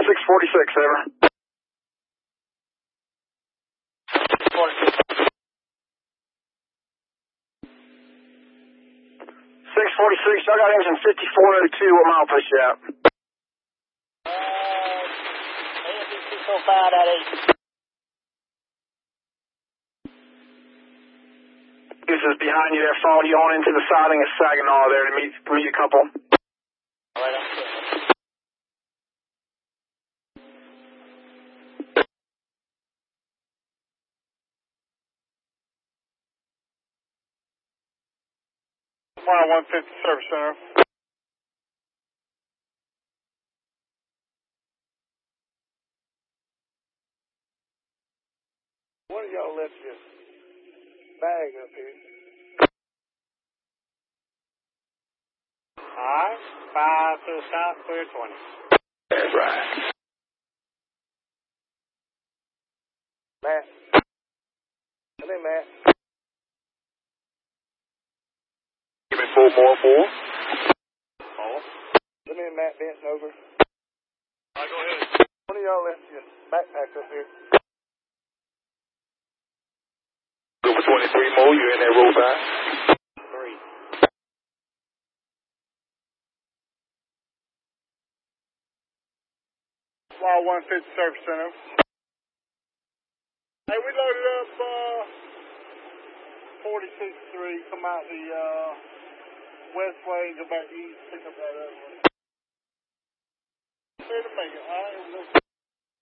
646, over. 646, y'all got engine 5402, what mile push you out? AFB 605.8. This is behind you there, follow you on into the siding of Saginaw there to meet a couple. Alright, I'm good. Mile 150 Service Center. One of y'all left your bag up here. Alright, 5 to the south, clear 20. That's right. Matt. Come in, Matt. Give me 4 more, 4. Come in, Matt. Benson over. Alright, go ahead. One of y'all left your backpack up here. Go for 23 more, you're in that roll back. 3. Mile 150 Service Center. Hey, we loaded up 46-3. Come out the west way, go back east, pick up that other one. Clear to make it. All right,